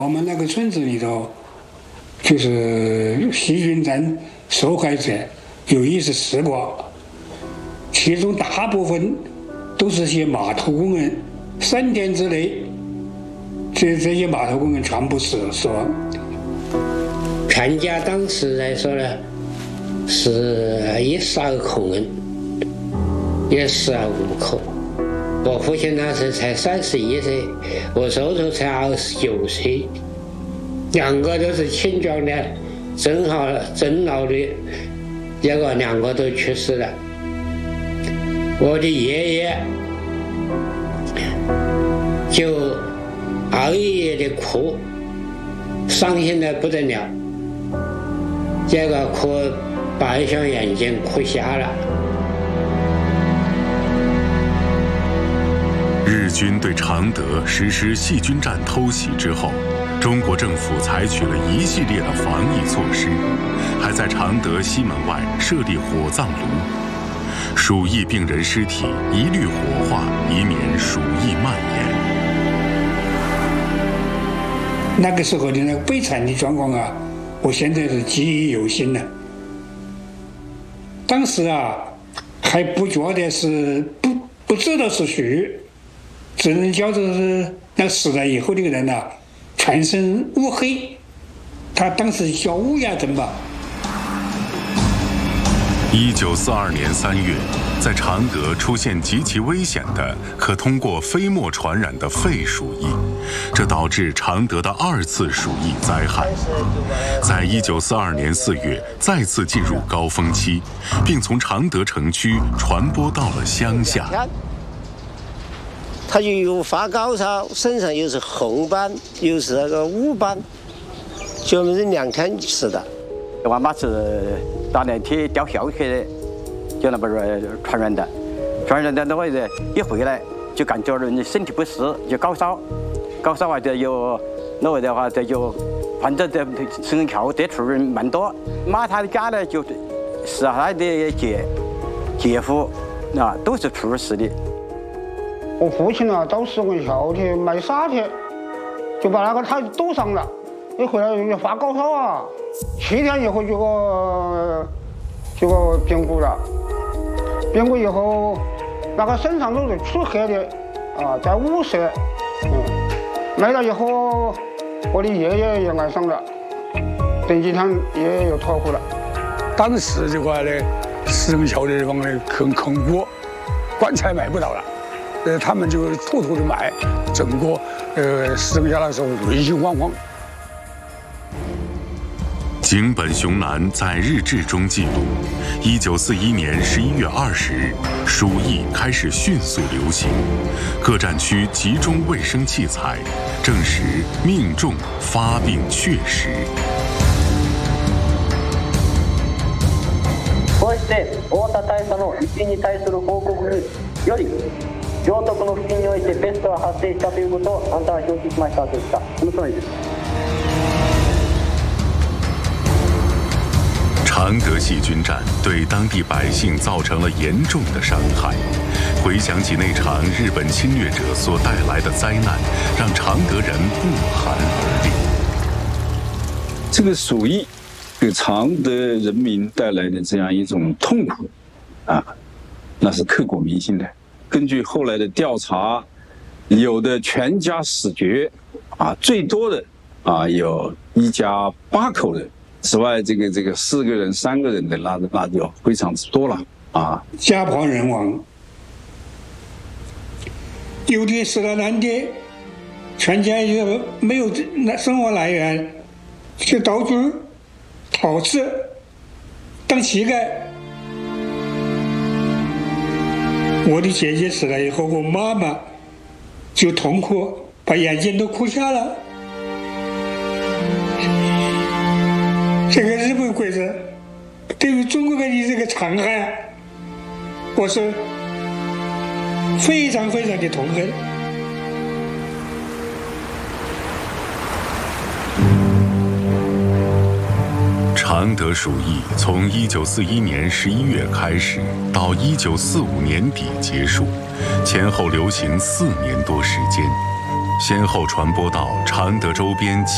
我们那个村子里头，就是细菌战受害者有14个，其中大部分都是些码头工人。3天之内，这些码头工人全部死亡。 全家当时来说呢，是12口人，也12户口。我父亲当时才31岁，我叔叔才29岁，2个都是青壮年，正老的，结果2个都去世了。我的爷爷就熬夜的哭，伤心的不得了，结果哭把一双眼睛哭瞎了。 日军对常德实施细菌战偷袭之后，中国政府采取了一系列的防疫措施，还在常德西门外设立火葬炉，鼠疫病人尸体一律火化，以免鼠疫蔓延。 那个时候的那个悲惨的状况啊，我现在是记忆犹新的。当时啊，还不觉得是不知道是鼠，只能叫做是那死了以后这个人啊，全身乌黑，他当时叫乌鸦症吧。 1942年3月，在常德出现极其危险的可通过飞沫传染的肺鼠疫，这导致常德的2次鼠疫灾害。在1942年4月再次进入高峰期，并从常德城区传播到了乡下。 他就有发高烧，身上又是红斑，又是那个乌斑，就我们这2天吃的。 我妈是打电梯掉下去的，就那不是传染的，那会子一回来就感觉你身体不适，就高烧啊，这有那会的话这就反正这生跳这处人蛮多。妈他的家呢就是他的姐夫啊，都是出事的。 我父亲啊，到10文校去卖沙去，就把那个他堵上了，一回来就发高烧啊，7天以后就变故了，变故以后那个身上都是出黑的啊，在5色，没了以后，我的爷爷也挨上了，等几天爷爷又脱裤了。 当时的话呢，10文校的地方呢很恐怖，棺材买不到了。他们就偷偷的买，整个10文校那时候人心惶惶。 井本雄男在日志中记录：1941年11月20日，鼠疫开始迅速流行，各战区集中卫生器材，证实命中发病确实。 こうして太田大佐の疫に対する報告より行徳の付近においてペストが発生したということをあんたは表記しましたと言った。その通りです。 常德细菌战对当地百姓造成了严重的伤害。回想起那场日本侵略者所带来的灾难，让常德人不寒而栗。 这个鼠疫给常德人民带来的这样一种痛苦啊，那是刻骨铭心的。根据后来的调查，有的全家死绝啊，最多的啊有1家8口人。此外，这个4个人、3个人的那就非常之多了啊， 家破人亡，有的死了难的，全家就没有生活来源，就到处讨吃，当乞丐。我的姐姐死了以后，我妈妈就痛哭，把眼睛都哭瞎了。这个日本鬼子对于中国的这个残害，我是非常非常的痛恨。 常德鼠疫从1941年11月开始，到1945年底结束，前后流行4年多时间，先后传播到常德周边